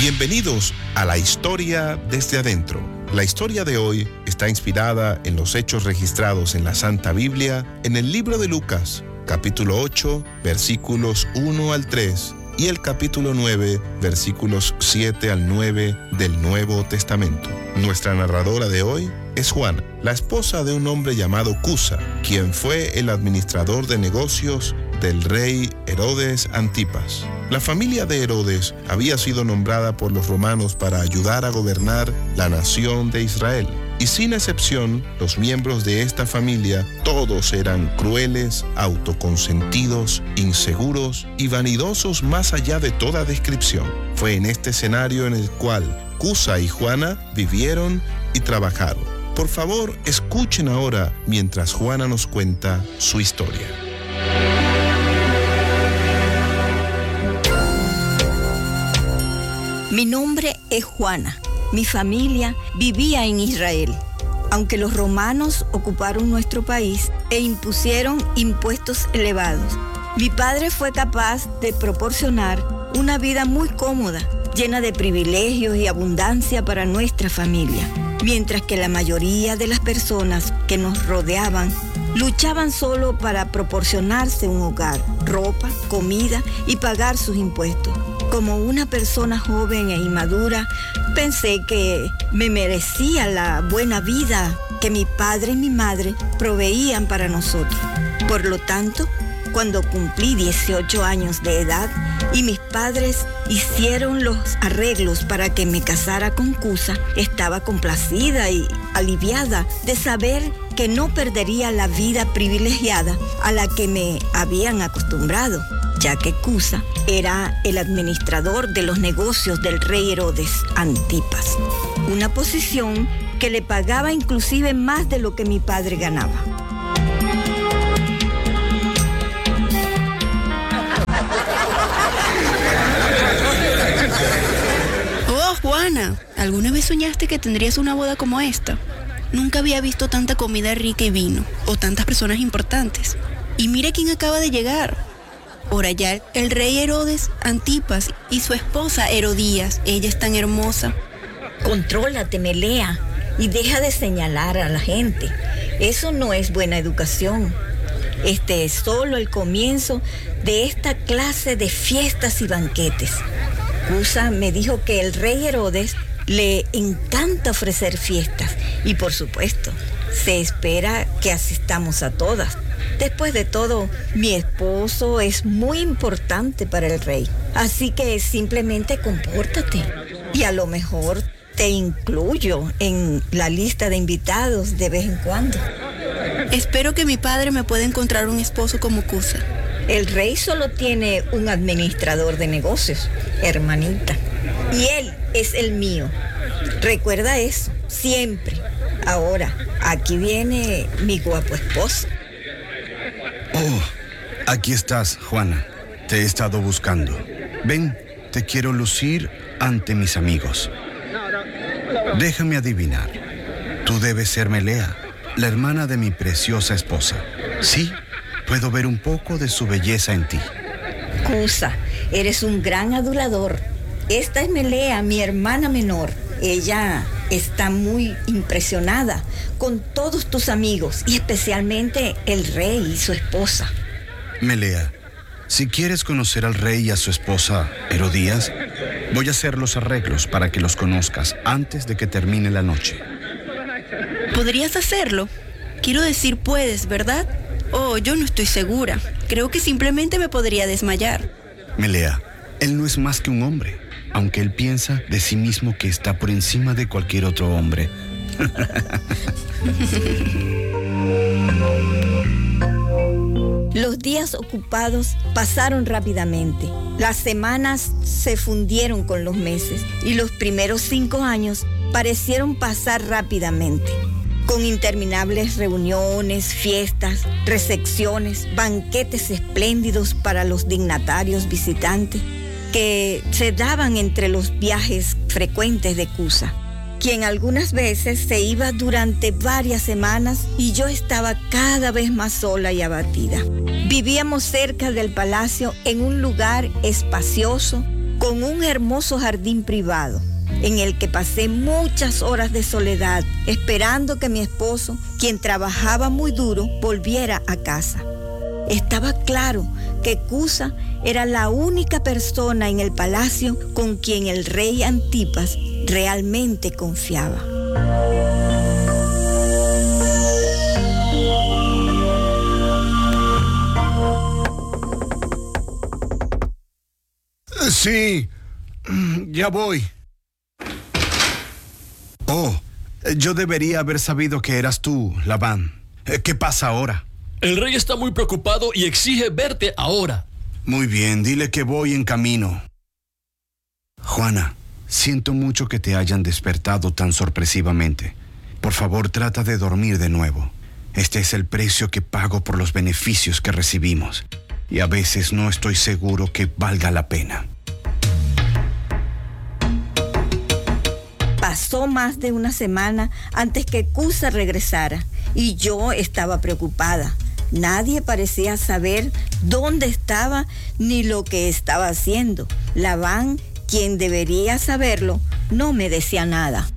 Bienvenidos a La Historia desde Adentro. La historia de hoy está inspirada en los hechos registrados en la Santa Biblia en el libro de Lucas, capítulo 8, versículos 1 al 3, y el capítulo 9, versículos 7 al 9 del Nuevo Testamento. Nuestra narradora de hoy es Juana, la esposa de un hombre llamado Cusa, quien fue el administrador de negocios del rey Herodes Antipas. La familia de Herodes había sido nombrada por los romanos para ayudar a gobernar la nación de Israel. Y sin excepción, los miembros de esta familia, todos eran crueles, autoconsentidos, inseguros y vanidosos más allá de toda descripción. Fue en este escenario en el cual Cusa y Juana vivieron y trabajaron. Por favor, escuchen ahora mientras Juana nos cuenta su historia. Mi nombre es Juana. Mi familia vivía en Israel. Aunque los romanos ocuparon nuestro país e impusieron impuestos elevados, mi padre fue capaz de proporcionar una vida muy cómoda, llena de privilegios y abundancia para nuestra familia, mientras que la mayoría de las personas que nos rodeaban luchaban solo para proporcionarse un hogar, ropa, comida y pagar sus impuestos. Como una persona joven e inmadura, pensé que me merecía la buena vida que mi padre y mi madre proveían para nosotros. Por lo tanto, cuando cumplí 18 años de edad y mis padres hicieron los arreglos para que me casara con Cusa, estaba complacida y aliviada de saber que no perdería la vida privilegiada a la que me habían acostumbrado, ya que Cusa era el administrador de los negocios del rey Herodes Antipas, una posición que le pagaba inclusive más de lo que mi padre ganaba. Oh, Juana, ¿alguna vez soñaste que tendrías una boda como esta? Nunca había visto tanta comida rica y vino, o tantas personas importantes. Y mira quién acaba de llegar. Por allá, el rey Herodes Antipas y su esposa Herodías. Ella es tan hermosa. Contrólate, Melea, y deja de señalar a la gente. Eso no es buena educación. Este es solo el comienzo de esta clase de fiestas y banquetes. Cusa me dijo que el rey Herodes le encanta ofrecer fiestas y, por supuesto, se espera que asistamos a todas. Después de todo, mi esposo es muy importante para el rey, así que simplemente compórtate y a lo mejor te incluyo en la lista de invitados de vez en cuando. Espero que mi padre me pueda encontrar un esposo como Cusa. El rey solo tiene un administrador de negocios, hermanita, y él es el mío. Recuerda eso, siempre. Ahora, aquí viene mi guapo esposo. Oh, aquí estás, Juana. Te he estado buscando. Ven, te quiero lucir ante mis amigos. Déjame adivinar. Tú debes ser Melea, la hermana de mi preciosa esposa. Sí, puedo ver un poco de su belleza en ti. Cusa, eres un gran adulador. Esta es Melea, mi hermana menor. Ella está muy impresionada con todos tus amigos y especialmente el rey y su esposa. Melea, si quieres conocer al rey y a su esposa Herodías, voy a hacer los arreglos para que los conozcas antes de que termine la noche. ¿Podrías hacerlo? Quiero decir, puedes, ¿verdad? Oh, yo no estoy segura. Creo que simplemente me podría desmayar. Melea, él no es más que un hombre, aunque él piensa de sí mismo que está por encima de cualquier otro hombre. Los días ocupados pasaron rápidamente. Las semanas se fundieron con los meses y los primeros 5 años parecieron pasar rápidamente, con interminables reuniones, fiestas, recepciones, banquetes espléndidos para los dignatarios visitantes que se daban entre los viajes frecuentes de Cusa, quien algunas veces se iba durante varias semanas y yo estaba cada vez más sola y abatida. Vivíamos cerca del palacio en un lugar espacioso con un hermoso jardín privado, en el que pasé muchas horas de soledad, esperando que mi esposo, quien trabajaba muy duro, volviera a casa. Estaba claro que Cusa era la única persona en el palacio con quien el rey Antipas realmente confiaba. Sí, ya voy. Oh, yo debería haber sabido que eras tú, Labán. ¿Qué pasa ahora? El rey está muy preocupado y exige verte ahora. Muy bien, dile que voy en camino. Juana, siento mucho que te hayan despertado tan sorpresivamente. Por favor, trata de dormir de nuevo. Este es el precio que pago por los beneficios que recibimos. Y a veces no estoy seguro que valga la pena. Pasó más de una semana antes que Cusa regresara y yo estaba preocupada. Nadie parecía saber dónde estaba ni lo que estaba haciendo. Labán, quien debería saberlo, no me decía nada.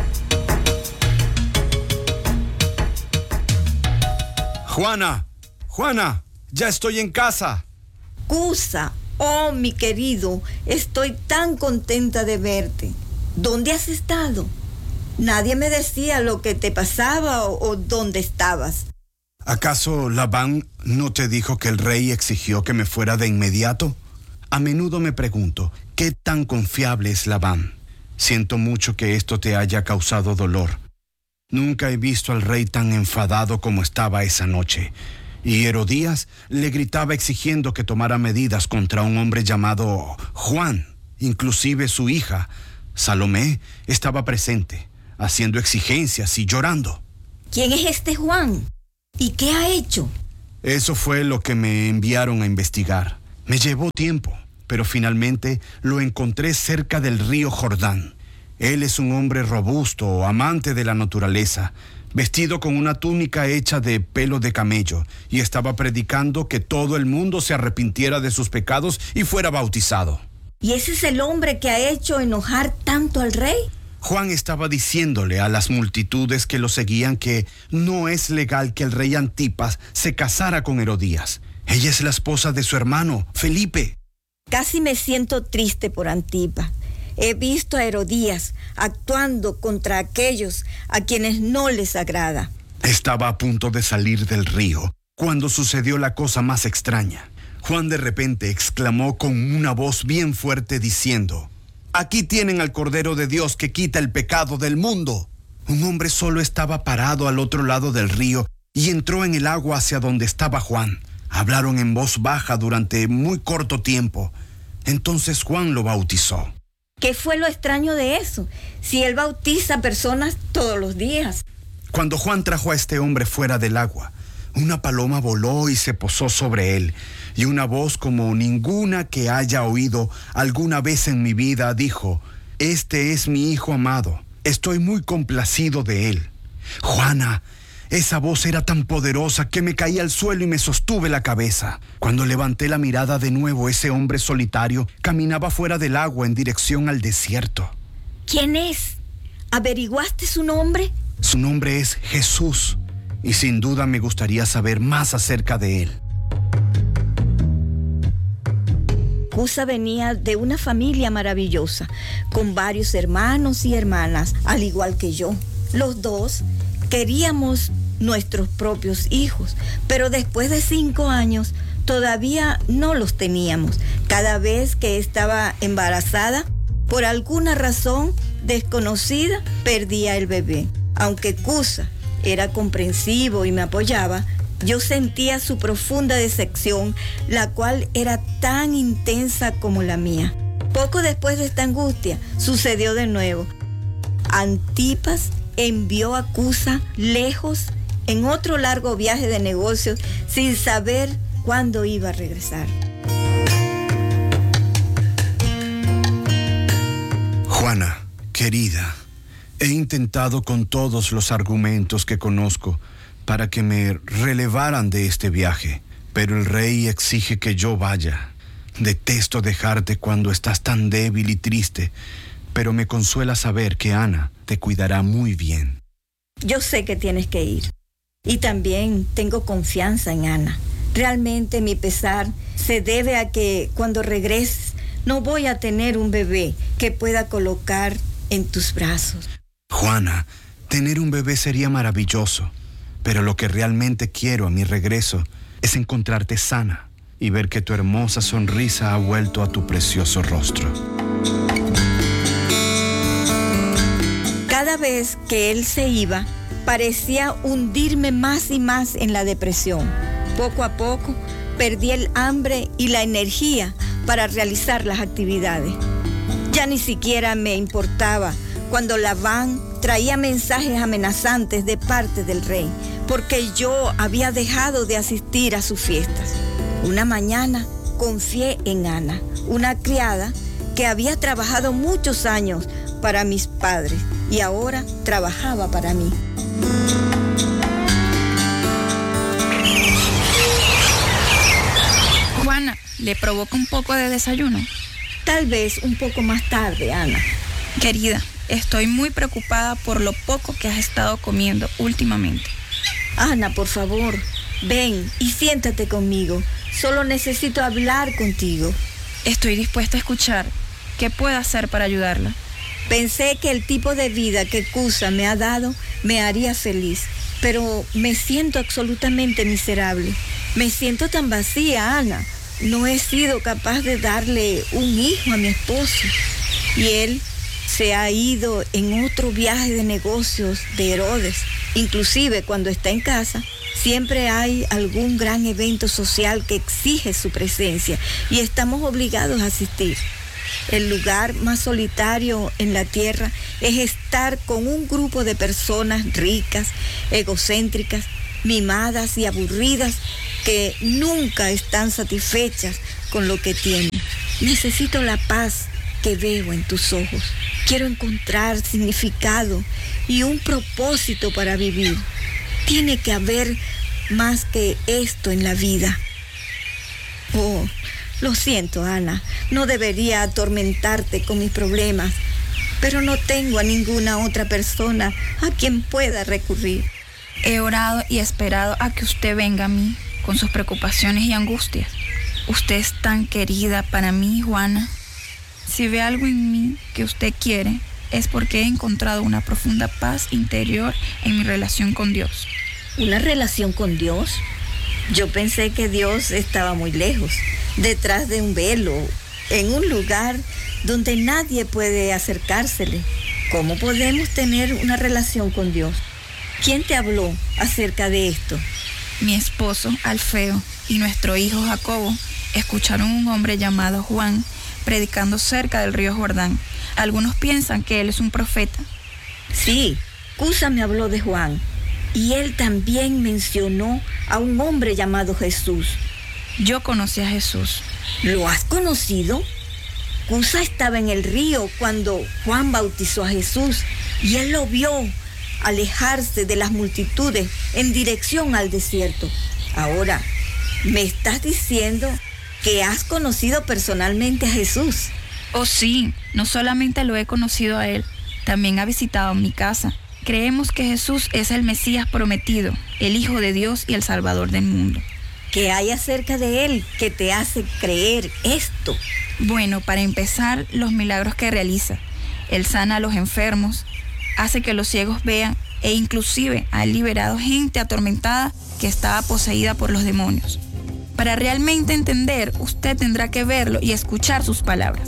Juana, ya estoy en casa. Cusa, oh mi querido, estoy tan contenta de verte. ¿Dónde has estado? Nadie me decía lo que te pasaba o dónde estabas. ¿Acaso Labán no te dijo que el rey exigió que me fuera de inmediato? A menudo me pregunto, ¿qué tan confiable es Labán? Siento mucho que esto te haya causado dolor. Nunca he visto al rey tan enfadado como estaba esa noche. Y Herodías le gritaba exigiendo que tomara medidas contra un hombre llamado Juan. Inclusive su hija, Salomé, estaba presente, haciendo exigencias y llorando. ¿Quién es este Juan? ¿Y qué ha hecho? Eso fue lo que me enviaron a investigar. Me llevó tiempo, pero finalmente lo encontré cerca del río Jordán. Él es un hombre robusto, amante de la naturaleza, vestido con una túnica hecha de pelo de camello, y estaba predicando que todo el mundo se arrepintiera de sus pecados y fuera bautizado. ¿Y ese es el hombre que ha hecho enojar tanto al rey? Juan estaba diciéndole a las multitudes que lo seguían que no es legal que el rey Antipas se casara con Herodías. Ella es la esposa de su hermano, Felipe. Casi me siento triste por Antipas. He visto a Herodías actuando contra aquellos a quienes no les agrada. Estaba a punto de salir del río cuando sucedió la cosa más extraña. Juan de repente exclamó con una voz bien fuerte diciendo: «Aquí tienen al Cordero de Dios que quita el pecado del mundo». Un hombre solo estaba parado al otro lado del río y entró en el agua hacia donde estaba Juan. Hablaron en voz baja durante muy corto tiempo. Entonces Juan lo bautizó. ¿Qué fue lo extraño de eso? Si él bautiza personas todos los días. Cuando Juan trajo a este hombre fuera del agua, una paloma voló y se posó sobre él, y una voz como ninguna que haya oído alguna vez en mi vida dijo: «Este es mi hijo amado, estoy muy complacido de él». Juana, esa voz era tan poderosa que me caí al suelo y me sostuve la cabeza. Cuando levanté la mirada de nuevo, ese hombre solitario caminaba fuera del agua en dirección al desierto. ¿Quién es? ¿Averiguaste su nombre? Su nombre es Jesús, y sin duda me gustaría saber más acerca de él. Cusa venía de una familia maravillosa, con varios hermanos y hermanas, al igual que yo. Los dos queríamos nuestros propios hijos, pero después de 5 años todavía no los teníamos. Cada vez que estaba embarazada, por alguna razón desconocida, perdía el bebé. Aunque Cusa era comprensivo y me apoyaba, yo sentía su profunda decepción, la cual era tan intensa como la mía. Poco después de esta angustia, sucedió de nuevo. Antipas envió a Cusa lejos en otro largo viaje de negocios sin saber cuándo iba a regresar. Juana, querida, he intentado con todos los argumentos que conozco para que me relevaran de este viaje, pero el rey exige que yo vaya. Detesto dejarte cuando estás tan débil y triste, pero me consuela saber que Ana te cuidará muy bien. Yo sé que tienes que ir. Y también tengo confianza en Ana. Realmente mi pesar se debe a que cuando regreses no voy a tener un bebé que pueda colocar en tus brazos. Juana, tener un bebé sería maravilloso, pero lo que realmente quiero a mi regreso es encontrarte sana y ver que tu hermosa sonrisa ha vuelto a tu precioso rostro. Cada vez que él se iba, parecía hundirme más y más en la depresión. Poco a poco, perdí el hambre y la energía para realizar las actividades. Ya ni siquiera me importaba cuando Labán traía mensajes amenazantes de parte del rey, porque yo había dejado de asistir a sus fiestas. Una mañana confié en Ana, una criada que había trabajado muchos años para mis padres y ahora trabajaba para mí. Juana, ¿le provoca un poco de desayuno? Tal vez un poco más tarde, Ana. Querida, estoy muy preocupada por lo poco que has estado comiendo últimamente. Ana, por favor, ven y siéntate conmigo. Solo necesito hablar contigo. Estoy dispuesta a escuchar. ¿Qué puedo hacer para ayudarla? Pensé que el tipo de vida que Cusa me ha dado me haría feliz, pero me siento absolutamente miserable. Me siento tan vacía, Ana. No he sido capaz de darle un hijo a mi esposo. Y él se ha ido en otro viaje de negocios de Herodes. Inclusive cuando está en casa, siempre hay algún gran evento social que exige su presencia y estamos obligados a asistir. El lugar más solitario en la tierra es estar con un grupo de personas ricas, egocéntricas, mimadas y aburridas que nunca están satisfechas con lo que tienen. Necesito la paz que veo en tus ojos. Quiero encontrar significado y un propósito para vivir. Tiene que haber más que esto en la vida. Oh, lo siento, Ana. No debería atormentarte con mis problemas, pero no tengo a ninguna otra persona a quien pueda recurrir. He orado y esperado a que usted venga a mí con sus preocupaciones y angustias. Usted es tan querida para mí, Juana. Si ve algo en mí que usted quiere, es porque he encontrado una profunda paz interior en mi relación con Dios. ¿Una relación con Dios? Yo pensé que Dios estaba muy lejos, detrás de un velo, en un lugar donde nadie puede acercársele. ¿Cómo podemos tener una relación con Dios? ¿Quién te habló acerca de esto? Mi esposo, Alfeo, y nuestro hijo Jacobo escucharon a un hombre llamado Juan predicando cerca del río Jordán. Algunos piensan que él es un profeta. Sí, Cusa me habló de Juan. Y él también mencionó a un hombre llamado Jesús. Yo conocí a Jesús. ¿Lo has conocido? Cusa estaba en el río cuando Juan bautizó a Jesús y él lo vio alejarse de las multitudes en dirección al desierto. Ahora, ¿me estás diciendo que has conocido personalmente a Jesús? Oh, sí, no solamente lo he conocido a él, también ha visitado mi casa. Creemos que Jesús es el Mesías prometido, el Hijo de Dios y el Salvador del mundo. ¿Qué hay acerca de él que te hace creer esto? Bueno, para empezar, los milagros que realiza. Él sana a los enfermos, hace que los ciegos vean e inclusive ha liberado gente atormentada que estaba poseída por los demonios. Para realmente entender, usted tendrá que verlo y escuchar sus palabras.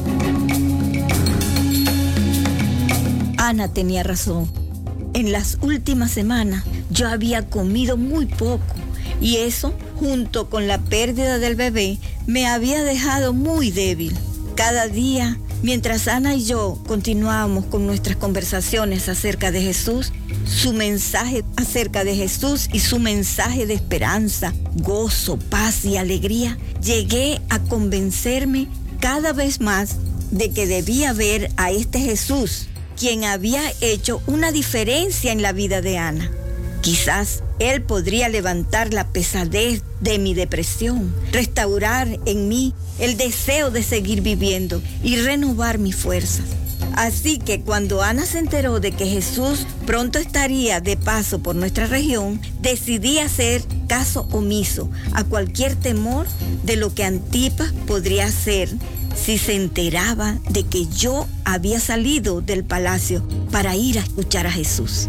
Ana tenía razón. En las últimas semanas yo había comido muy poco y eso, junto con la pérdida del bebé, me había dejado muy débil. Cada día, mientras Ana y yo continuábamos con nuestras conversaciones acerca de Jesús, su mensaje acerca de Jesús y su mensaje de esperanza, gozo, paz y alegría, llegué a convencerme cada vez más de que debía ver a este Jesús, quien había hecho una diferencia en la vida de Ana, Quizás Él podría levantar la pesadez de mi depresión, restaurar en mí el deseo de seguir viviendo y renovar mis fuerzas. Así que cuando Ana se enteró de que Jesús pronto estaría de paso por nuestra región, decidí hacer caso omiso a cualquier temor de lo que Antipas podría hacer si se enteraba de que yo había salido del palacio para ir a escuchar a Jesús.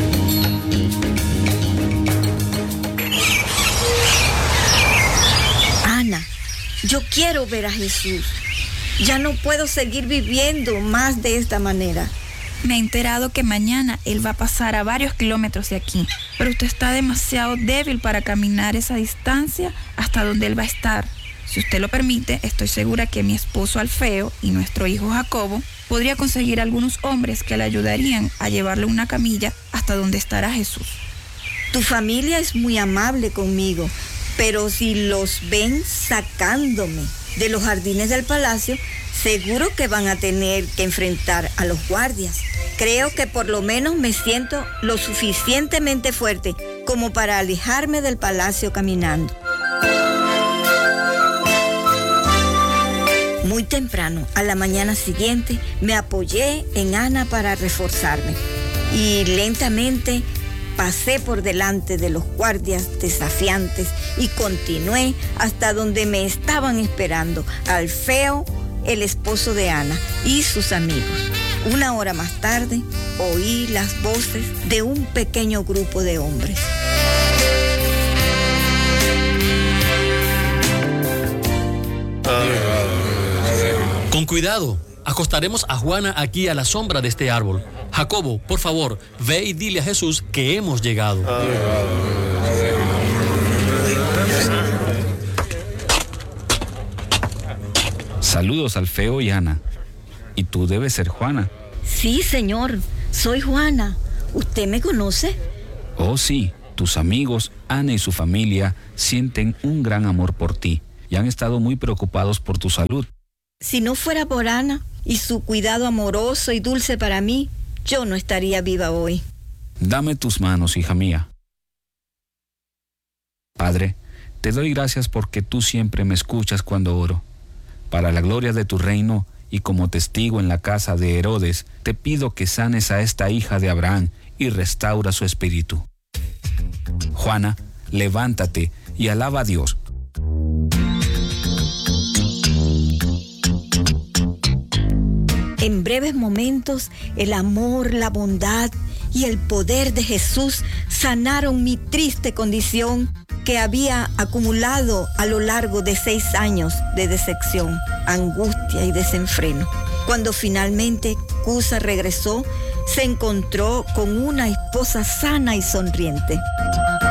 Ana, yo quiero ver a Jesús. Ya no puedo seguir viviendo más de esta manera. Me he enterado que mañana él va a pasar a varios kilómetros de aquí, pero usted está demasiado débil para caminar esa distancia hasta donde él va a estar. Si usted lo permite, estoy segura que mi esposo Alfeo y nuestro hijo Jacobo podría conseguir algunos hombres que le ayudarían a llevarle una camilla hasta donde estará Jesús. Tu familia es muy amable conmigo, pero si los ven sacándome de los jardines del palacio, seguro que van a tener que enfrentar a los guardias. Creo que por lo menos me siento lo suficientemente fuerte como para alejarme del palacio caminando. Muy temprano, a la mañana siguiente, me apoyé en Ana para reforzarme y lentamente pasé por delante de los guardias desafiantes y continué hasta donde me estaban esperando Alfeo, el esposo de Ana, y sus amigos. Una hora más tarde, oí las voces de un pequeño grupo de hombres. Con cuidado, acostaremos a Juana aquí a la sombra de este árbol. Jacobo, por favor, ve y dile a Jesús que hemos llegado. Saludos, Alfeo y Ana. Y tú debes ser Juana. Sí, señor, soy Juana. ¿Usted me conoce? Oh, sí. Tus amigos, Ana y su familia, sienten un gran amor por ti y han estado muy preocupados por tu salud. Si no fuera por Ana y su cuidado amoroso y dulce para mí, yo no estaría viva hoy. Dame tus manos, hija mía. Padre, te doy gracias porque tú siempre me escuchas cuando oro. Para la gloria de tu reino y como testigo en la casa de Herodes, te pido que sanes a esta hija de Abraham y restaura su espíritu. Juana, levántate y alaba a Dios. En breves momentos, el amor, la bondad y el poder de Jesús sanaron mi triste condición que había acumulado a lo largo de 6 años de decepción, angustia y desenfreno. Cuando finalmente Cusa regresó, se encontró con una esposa sana y sonriente.